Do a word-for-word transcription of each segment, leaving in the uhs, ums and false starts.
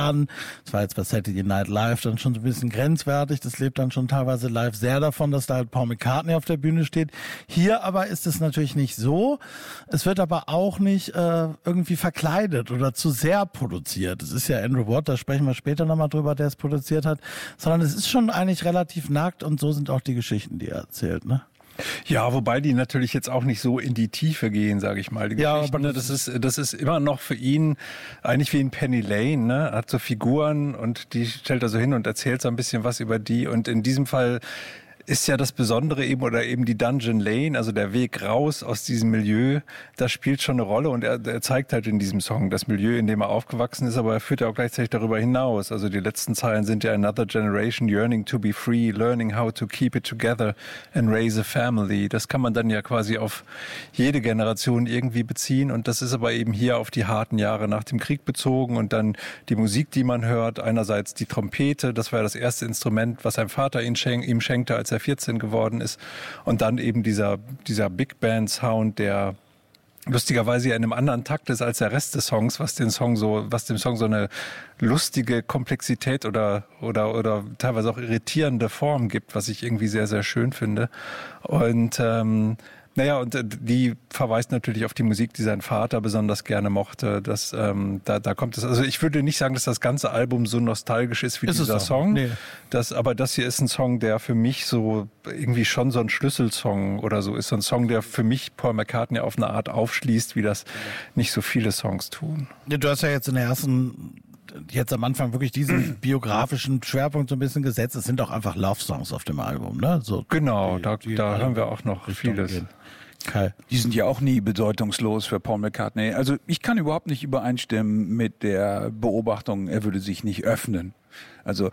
dann. Das war jetzt bei Saturday Night Live dann schon so ein bisschen grenzwertig. Das lebt dann schon teilweise live sehr davon, dass da halt Paul McCartney auf der Bühne steht. Hier aber ist es natürlich nicht so. Es wird aber auch nicht äh, irgendwie verkleidet oder zu sehr produziert. Es ist ja Andrew Watt, da sprechen wir später nochmal drüber, der es produziert hat. Sondern es ist schon eigentlich relativ nackt und so sind auch die Geschichten, die er erzählt, ne? Ja, wobei die natürlich jetzt auch nicht so in die Tiefe gehen, sage ich mal. Die ja, aber ne, das ist das ist immer noch für ihn eigentlich wie in Penny Lane, ne? Er hat so Figuren und die stellt er so hin und erzählt so ein bisschen was über die. Und in diesem Fall ist ja das Besondere eben oder eben die Dungeon Lane, also der Weg raus aus diesem Milieu, das spielt schon eine Rolle und er, er zeigt halt in diesem Song das Milieu, in dem er aufgewachsen ist, aber er führt ja auch gleichzeitig darüber hinaus. Also die letzten Zeilen sind ja Another generation yearning to be free, learning how to keep it together and raise a family. Das kann man dann ja quasi auf jede Generation irgendwie beziehen und das ist aber eben hier auf die harten Jahre nach dem Krieg bezogen und dann die Musik, die man hört, einerseits die Trompete, das war ja das erste Instrument, was sein Vater ihm, schenk, ihm schenkte, als er vierzehn geworden ist. Und dann eben dieser, dieser Big Band Sound, der lustigerweise ja in einem anderen Takt ist als der Rest des Songs, was den Song so, was dem Song so eine lustige Komplexität oder, oder, oder teilweise auch irritierende Form gibt, was ich irgendwie sehr, sehr schön finde. Und, ähm, naja, und die verweist natürlich auf die Musik, die sein Vater besonders gerne mochte. Das, ähm, da, da kommt es. Also ich würde nicht sagen, dass das ganze Album so nostalgisch ist wie ist dieser Song. Nee. Das, aber das hier ist ein Song, der für mich so irgendwie schon so ein Schlüsselsong oder so ist. So ein Song, der für mich Paul McCartney auf eine Art aufschließt, wie das nicht so viele Songs tun. Du hast ja jetzt in der ersten jetzt am Anfang wirklich diesen biografischen Schwerpunkt so ein bisschen gesetzt. Es sind auch einfach Love-Songs auf dem Album, ne? So genau, die, da, die da hören wir auch noch vieles. Gehen. Okay. Die sind ja auch nie bedeutungslos für Paul McCartney. Also ich kann überhaupt nicht übereinstimmen mit der Beobachtung, er würde sich nicht öffnen. Also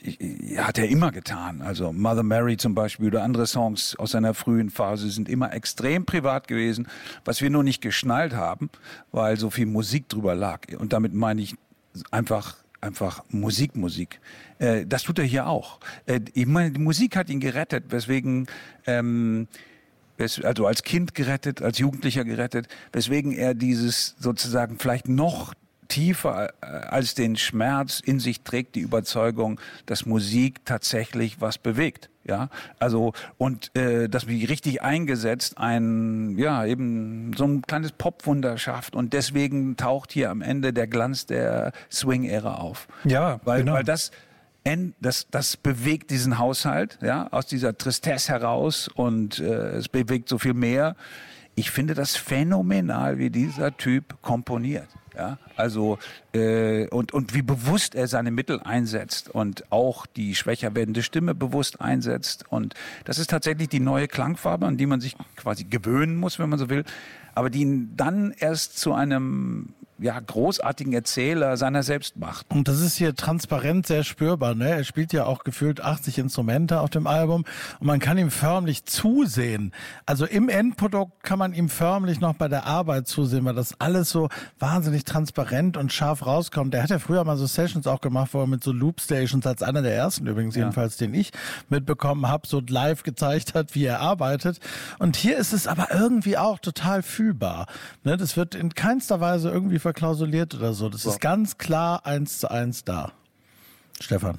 hat er immer getan. Also Mother Mary zum Beispiel oder andere Songs aus seiner frühen Phase sind immer extrem privat gewesen, was wir nur nicht geschnallt haben, weil so viel Musik drüber lag. Und damit meine ich einfach einfach Musik, Musik. Äh, das tut er hier auch. Äh, ich meine, die Musik hat ihn gerettet, weswegen ähm, also als Kind gerettet, als Jugendlicher gerettet, weswegen er dieses sozusagen vielleicht noch tiefer als den Schmerz in sich trägt, die Überzeugung, dass Musik tatsächlich was bewegt. Ja, also und äh, dass wie richtig eingesetzt ein ja eben so ein kleines Popwunder schafft und deswegen taucht hier am Ende der Glanz der Swing-Ära auf. Ja, weil genau. weil das Das, das bewegt diesen Haushalt, ja, aus dieser Tristesse heraus und äh, es bewegt so viel mehr. Ich finde das phänomenal, wie dieser Typ komponiert, ja, also äh, und und wie bewusst er seine Mittel einsetzt und auch die schwächer werdende Stimme bewusst einsetzt und das ist tatsächlich die neue Klangfarbe, an die man sich quasi gewöhnen muss, wenn man so will, aber die ihn dann erst zu einem ja, großartigen Erzähler seiner selbst macht. Und das ist hier transparent sehr spürbar, ne? Er spielt ja auch gefühlt achtzig Instrumente auf dem Album und man kann ihm förmlich zusehen. Also im Endprodukt kann man ihm förmlich noch bei der Arbeit zusehen, weil das alles so wahnsinnig transparent und scharf rauskommt. Der hat ja früher mal so Sessions auch gemacht, wo er mit so Loop-Stations, als einer der ersten übrigens ja. jedenfalls, den ich mitbekommen habe, so live gezeigt hat, wie er arbeitet. Und hier ist es aber irgendwie auch total fühlbar. Ne? Das wird in keinster Weise irgendwie verklausuliert oder so. Das so. ist ganz klar eins zu eins da. Stefan.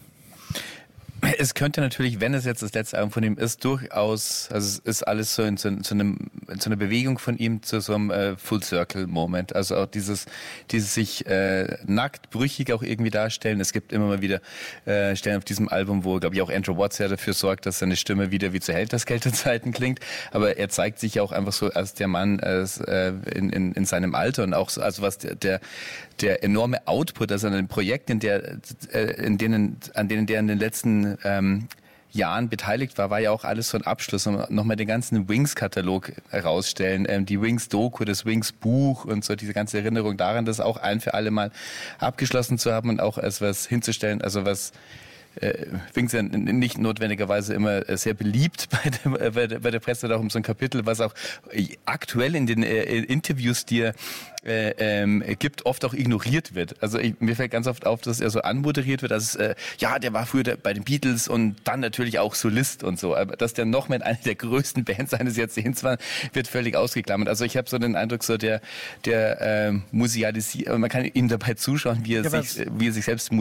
Es könnte natürlich, wenn es jetzt das letzte Album von ihm ist, durchaus, also es ist alles so in so, zu, einem, zu einer Bewegung von ihm zu so einem äh, Full-Circle-Moment. Also auch dieses, dieses sich äh, nackt, brüchig auch irgendwie darstellen. Es gibt immer mal wieder äh, Stellen auf diesem Album, wo, glaube ich, auch Andrew Watts ja dafür sorgt, dass seine Stimme wieder wie zu Helter-Skelter-Zeiten klingt. Aber er zeigt sich ja auch einfach so als der Mann äh, in, in, in seinem Alter und auch so, also was der, der, der enorme Output, also an den Projekten, der, äh, in denen, an denen der in den letzten Ähm, Jahren beteiligt war, war ja auch alles so ein Abschluss. Und nochmal den ganzen Wings-Katalog herausstellen, ähm, die Wings-Doku, das Wings-Buch und so diese ganze Erinnerung daran, das auch ein für alle Mal abgeschlossen zu haben und auch als was hinzustellen, also was äh, Wings ja nicht notwendigerweise immer sehr beliebt bei der, bei der, bei der Presse, oder auch um so ein Kapitel, was auch aktuell in den äh, Interviews dir Äh, ähm, gibt, oft auch ignoriert wird. Also ich, mir fällt ganz oft auf, dass er so anmoderiert wird, dass es, äh, ja, der war früher der, bei den Beatles und dann natürlich auch Solist und so. Aber dass der noch mit einer der größten Bands seines Jahrzehnts war, wird völlig ausgeklammert. Also ich habe so den Eindruck, so der, der äh, musealisiert, man kann ihm dabei zuschauen, wie er, ja, sich, wie er sich selbst